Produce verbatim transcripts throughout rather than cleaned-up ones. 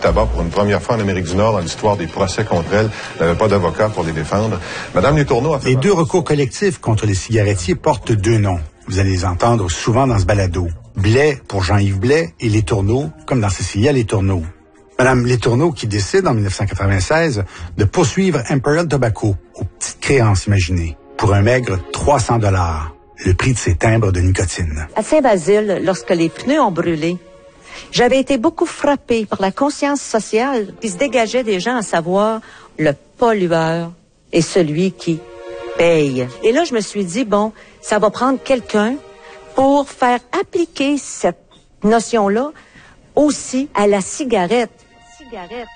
tabac. Pour une première fois en Amérique du Nord, dans l'histoire des procès contre elle, elle n'avait pas d'avocat pour les défendre. Madame Letourneau a fait... Les deux recours collectifs contre les cigarettiers portent deux noms. Vous allez les entendre souvent dans ce balado. Blais pour Jean-Yves Blais et Letourneau, comme dans Cécilia Letourneau. Madame Letourneau qui décide en dix-neuf cent quatre-vingt-seize de poursuivre Imperial Tobacco aux petites créances imaginées pour un maigre trois cents dollars, le prix de ses timbres de nicotine. À Saint-Basile, lorsque les pneus ont brûlé, j'avais été beaucoup frappée par la conscience sociale qui se dégageait des gens, à savoir le pollueur et celui qui paye. Et là, je me suis dit, bon, ça va prendre quelqu'un pour faire appliquer cette notion-là aussi à la cigarette. Cigarette.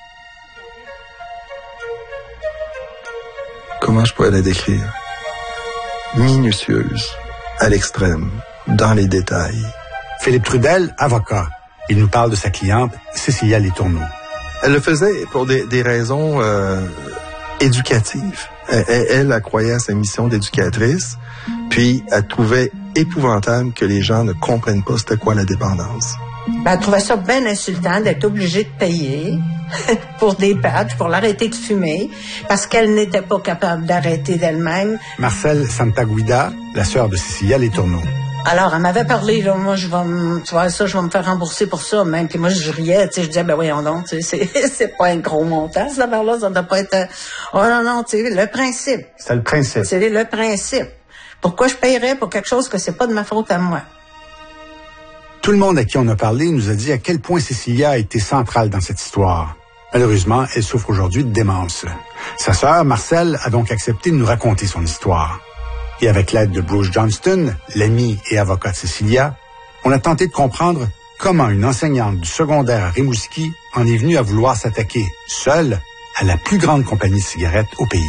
Comment je pourrais la décrire? Minutieuse, à l'extrême, dans les détails. Philippe Trudel, avocat. Il nous parle de sa cliente, Cécilia Letourneau. Elle le faisait pour des, des raisons euh, éducatives. Elle, elle, elle, elle croyait à sa mission d'éducatrice, puis elle trouvait épouvantable que les gens ne comprennent pas c'était quoi la dépendance. Ben, elle trouvait ça bien insultant d'être obligée de payer pour des patchs, pour l'arrêter de fumer, parce qu'elle n'était pas capable d'arrêter d'elle-même. Marcel Santaguida, la sœur de Cécilia Letourneau. Alors, elle m'avait parlé, là, moi, je vais me, tu vois, ça, je vais me faire rembourser pour ça, même. Puis moi, je riais, tu sais, je disais, ben voyons donc, tu sais, c'est, c'est pas un gros montant, cette affaire-là, ça doit pas être, oh non, non, tu sais, le principe. C'est le principe. C'est le principe. Pourquoi je paierais pour quelque chose que c'est pas de ma faute à moi? Tout le monde à qui on a parlé nous a dit à quel point Cécilia a été centrale dans cette histoire. Malheureusement, elle souffre aujourd'hui de démence. Sa sœur, Marcel, a donc accepté de nous raconter son histoire. Et avec l'aide de Bruce Johnston, l'ami et avocat de Cécilia, on a tenté de comprendre comment une enseignante du secondaire à Rimouski en est venue à vouloir s'attaquer, seule, à la plus grande compagnie de cigarettes au pays.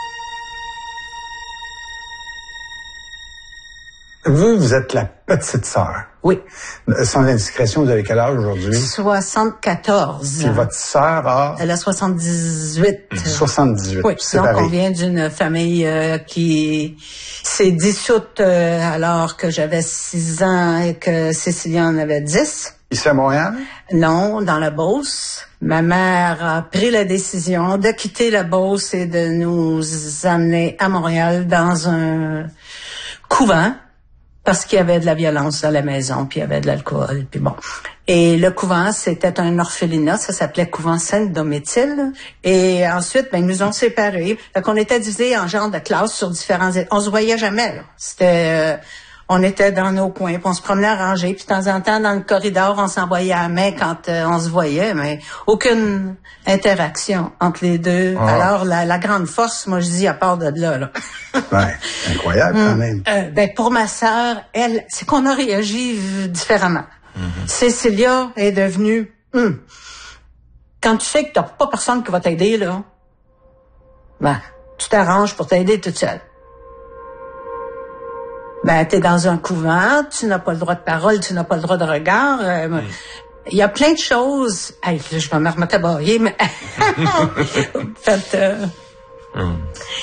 Vous, vous êtes la petite sœur. Oui. Sans indiscrétion, vous avez quel âge aujourd'hui? soixante-quatorze. Puis votre sœur a... Elle a soixante-dix-huit. soixante-dix-huit. Oui, c'est donc pareil. on vient d'une famille euh, qui s'est dissoute euh, alors que j'avais six ans et que Cécilia en avait dix. Ici à Montréal? Non, dans la Beauce. Ma mère a pris la décision de quitter la Beauce et de nous amener à Montréal dans un couvent. Parce qu'il y avait de la violence dans la maison, puis il y avait de l'alcool, puis bon. Et le couvent, c'était un orphelinat, ça s'appelait Couvent Sainte-Domitille. Et ensuite, ben, ils nous ont séparés. Fait qu'on était divisés en genre de classes sur différents... On se voyait jamais, là. C'était... Euh, on était dans nos coins, puis on se promenait à rangée, puis de temps en temps, dans le corridor, on s'envoyait à la main quand euh, on se voyait, mais aucune interaction entre les deux. Ah. Alors, la, la grande force, moi, je dis, à part de là, là. Ouais, incroyable quand même. Euh, ben, pour ma sœur, elle, c'est qu'on a réagi différemment. Mm-hmm. Cécilia est devenue... Hum, quand tu sais que t'as pas personne qui va t'aider, là, ben, tu t'arranges pour t'aider toute seule. Ben, t'es dans un couvent, tu n'as pas le droit de parole, tu n'as pas le droit de regard. Euh, mm. Il y a plein de choses. Hey, là, je vais me remettre à bailler, mais... fait, euh... mm.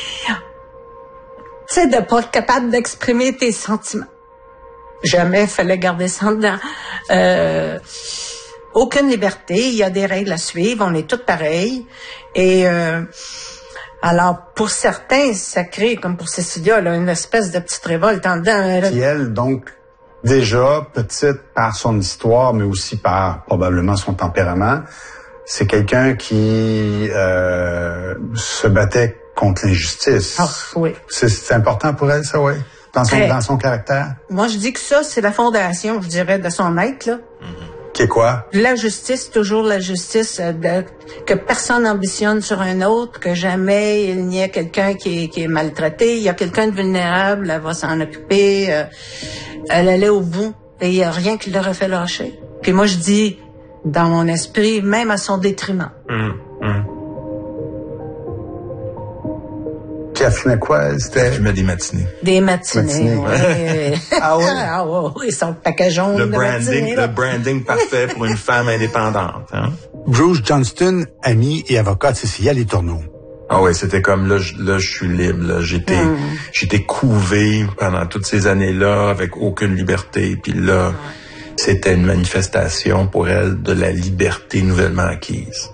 Tu sais, de pas être capable d'exprimer tes sentiments. Jamais fallait garder ça dedans. Euh... Aucune liberté, il y a des règles à suivre, on est toutes pareilles. Et... Euh... Alors, pour certains, ça crée, comme pour Cécilia, là, une espèce de petite révolte en dedans. Qui, elle, donc, déjà, petite par son histoire, mais aussi par, probablement, son tempérament, c'est quelqu'un qui euh, se battait contre l'injustice. Ah, oui. C'est, c'est important pour elle, ça, oui? Dans son, hey, dans son caractère? Moi, je dis que ça, c'est la fondation, je dirais, de son être, là. Mm-hmm. Qui est quoi? La justice, toujours la justice, euh, de, que personne ambitionne sur un autre, que jamais il n'y ait quelqu'un qui est, qui est maltraité. Il y a quelqu'un de vulnérable, elle va s'en occuper. Euh, elle allait au bout et il n'y a rien qui l'aurait fait lâcher. Puis moi, je dis, dans mon esprit, même à son détriment. Mmh, mmh. Puis elle fumait quoi? C'était... Elle fumait des matinées. Des matinées, matinées. Ouais. Ah oui? Ah oui, son paquet jaune le de branding, matinées, le branding parfait pour une femme indépendante. Hein? Bruce Johnston, ami et avocat de Cécilia Letourneau. Ah oui, c'était comme là, je, là, je suis libre. Là. J'étais, mm. j'étais couvé pendant toutes ces années-là avec aucune liberté. Puis là, mm. c'était une manifestation pour elle de la liberté nouvellement acquise.